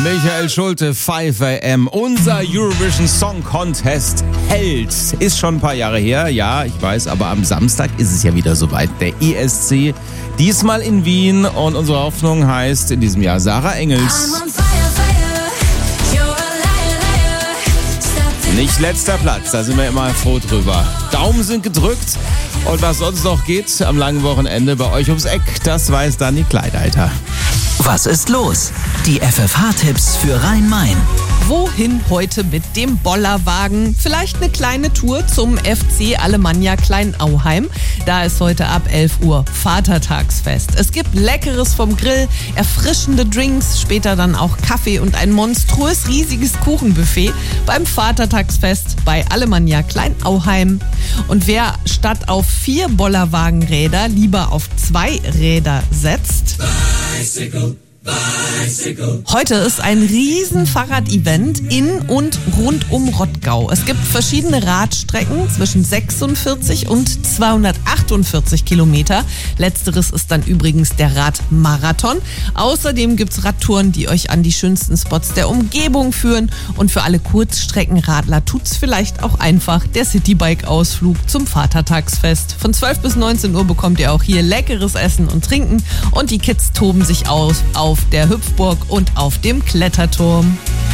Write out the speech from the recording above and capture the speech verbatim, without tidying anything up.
Michael Schulte, five a m Unser Eurovision Song Contest Held. Ist schon ein paar Jahre her, ja, ich weiß, aber am Samstag ist es ja wieder soweit. Der E S C, diesmal in Wien, und unsere Hoffnung heißt in diesem Jahr Sarah Engels. Nicht letzter Platz, da sind wir immer froh drüber. Daumen sind gedrückt, und was sonst noch geht am langen Wochenende bei euch ums Eck, das weiß Dani Kleideiter. Was ist los? Die F F H-Tipps für Rhein-Main. Wohin heute mit dem Bollerwagen? Vielleicht eine kleine Tour zum F C Alemannia Kleinauheim. Da ist heute ab elf Uhr Vatertagsfest. Es gibt Leckeres vom Grill, erfrischende Drinks, später dann auch Kaffee und ein monströs riesiges Kuchenbuffet beim Vatertagsfest bei Alemannia Kleinauheim. Und wer statt auf vier Bollerwagenräder lieber auf zwei Räder setzt... Bicycle. Bicycle. Heute ist ein riesen Fahrrad-Event in und rund um Rottgau. Es gibt verschiedene Radstrecken zwischen sechsundvierzig und zweihundertachtundvierzig Kilometer. Letzteres ist dann übrigens der Radmarathon. Außerdem gibt's Radtouren, die euch an die schönsten Spots der Umgebung führen. Und für alle Kurzstreckenradler tut's vielleicht auch einfach der Citybike-Ausflug zum Vatertagsfest. Von zwölf bis neunzehn Uhr bekommt ihr auch hier leckeres Essen und Trinken. Und die Kids toben sich aus auf der Hüpfburg und auf dem Kletterturm.